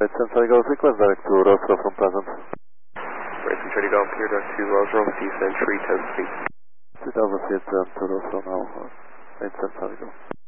Central Golf, request direct to Roscoe from Pleasant. Right, Central Golf, clear direct to Roscoe, descent 3000 feet. 3000 feet to Roscoe now, Central Golf.